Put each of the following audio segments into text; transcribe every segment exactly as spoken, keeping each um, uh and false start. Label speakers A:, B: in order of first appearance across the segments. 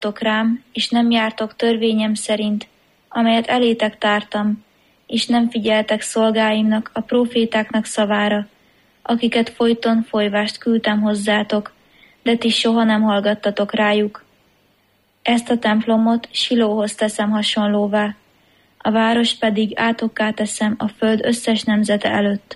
A: rám, és nem jártok törvényem szerint, amelyet elétek tártam, és nem figyeltek szolgáimnak, a prófétáknak szavára, akiket folyton folyvást küldtem hozzátok, de ti soha nem hallgattatok rájuk. Ezt a templomot Silóhoz teszem hasonlóvá, a város pedig átokká teszem a föld összes nemzete előtt.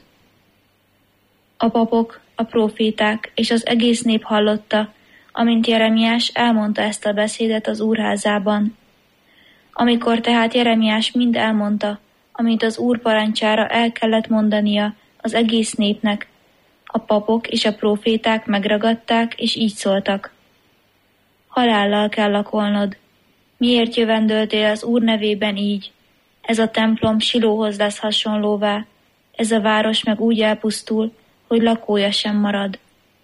A: A papok, a próféták és az egész nép hallotta, amint Jeremiás elmondta ezt a beszédet az úrházában. Amikor tehát Jeremiás mind elmondta, amit az Úr parancsára el kellett mondania az egész népnek, a papok és a próféták megragadták, és így szóltak. Halállal kell lakolnod. Miért jövendöltél az Úr nevében így? Ez a templom Silóhoz lesz hasonlóvá, ez a város meg úgy elpusztul, hogy lakója sem marad.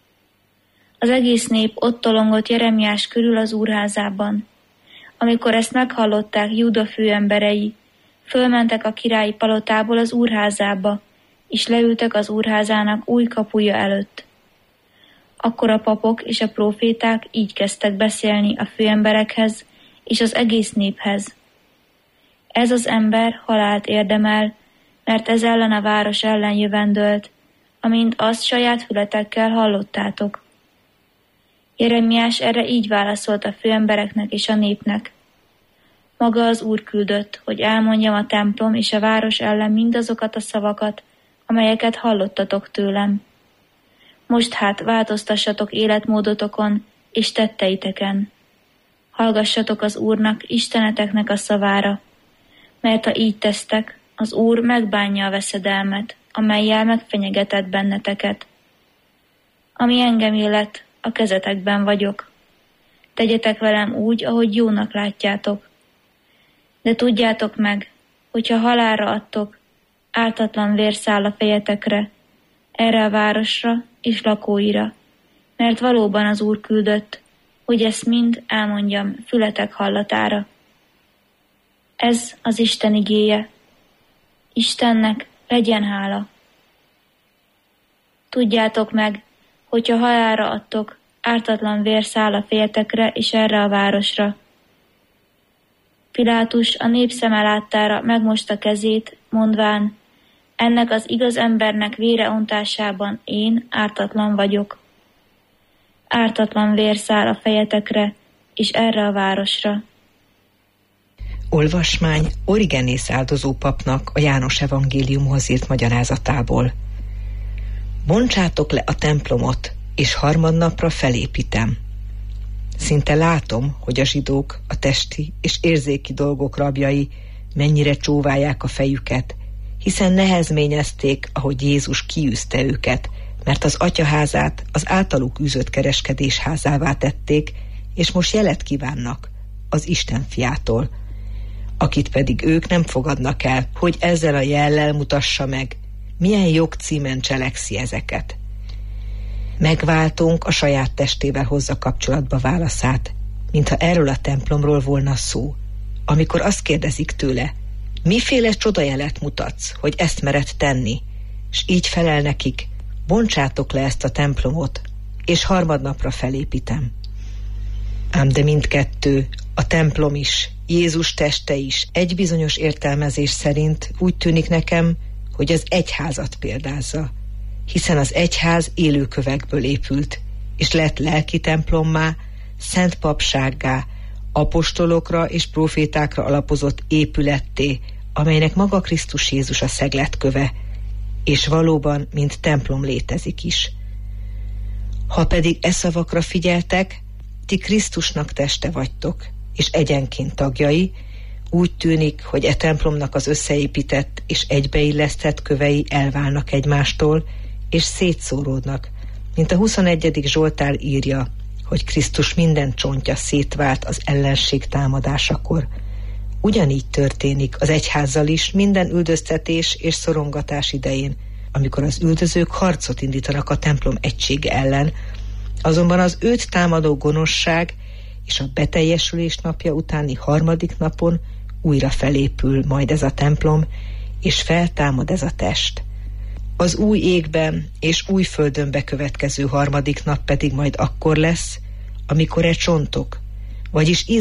A: Az egész nép ott tolongott Jeremiás körül az úrházában. Amikor ezt meghallották Júda főemberei, fölmentek a királyi palotából az úrházába, és leültek az úrházának új kapuja előtt. Akkor a papok és a próféták így kezdtek beszélni a főemberekhez és az egész néphez. Ez az ember halált érdemel, mert ez ellen a város ellen jövendölt, amint azt saját fületekkel hallottátok. Jeremiás erre így válaszolt a főembereknek és a népnek. Maga az Úr küldött, hogy elmondjam a templom és a város ellen mindazokat a szavakat, amelyeket hallottatok tőlem. Most hát változtassatok életmódotokon és tetteiteken. Hallgassatok az Úrnak, Isteneteknek a szavára, mert ha így tesztek, az Úr megbánja a veszedelmet, amellyel megfenyegetett benneteket. Ami engem illet, a kezetekben vagyok. Tegyetek velem úgy, ahogy jónak látjátok. De tudjátok meg, hogyha halálra adtok, ártatlan vér száll a fejetekre, erre a városra és lakóira, mert valóban az Úr küldött, hogy ezt mind elmondjam fületek hallatára. Ez az Isten igéje. Istennek legyen hála. Tudjátok meg, hogyha halálra adtok, ártatlan vér száll a fejetekre és erre a városra. Pilátus a nép szeme láttára megmosta kezét, mondván, ennek az igaz embernek vére ontásában én ártatlan vagyok. Ártatlan vér száll a fejetekre és erre a városra.
B: Olvasmány Origenész áldozó papnak a János evangéliumhoz írt magyarázatából. Bontsátok le a templomot, és harmadnapra felépítem. Szinte látom, hogy a zsidók, a testi és érzéki dolgok rabjai mennyire csóválják a fejüket, hiszen nehezményezték, ahogy Jézus kiűzte őket, mert az atyaházát az általuk űzött kereskedés házává tették, és most jelet kívánnak az Isten fiától, akit pedig ők nem fogadnak el, hogy ezzel a jellel mutassa meg, milyen jogcímen cselekszi ezeket. Megváltunk a saját testével hozza kapcsolatba válaszát, mintha erről a templomról volna szó, amikor azt kérdezik tőle, miféle csodajelet mutatsz, hogy ezt mered tenni, és így felel nekik, bontsátok le ezt a templomot, és harmadnapra felépítem. Ám de mindkettő, a templom is, Jézus teste is egy bizonyos értelmezés szerint úgy tűnik nekem, hogy az egyházat példázza, hiszen az egyház élőkövekből épült, és lett lelki templommá, szent papsággá, apostolokra és profétákra alapozott épületté, amelynek maga Krisztus Jézus a szegletköve, és valóban, mint templom létezik is. Ha pedig e szavakra figyeltek, ti Krisztusnak teste vagytok, és egyenként tagjai, úgy tűnik, hogy e templomnak az összeépített és egybeillesztett kövei elválnak egymástól, és szétszóródnak, mint a huszonegyedik Zsoltár írja, hogy Krisztus minden csontja szétvált az ellenség támadásakor. Ugyanígy történik az egyházzal is minden üldöztetés és szorongatás idején, amikor az üldözők harcot indítanak a templom egysége ellen, azonban az őt támadó gonoszság és a beteljesülés napja utáni harmadik napon újra felépül majd ez a templom, és feltámad ez a test. Az új égben és új földön bekövetkező harmadik nap pedig majd akkor lesz, amikor e csontok, vagyis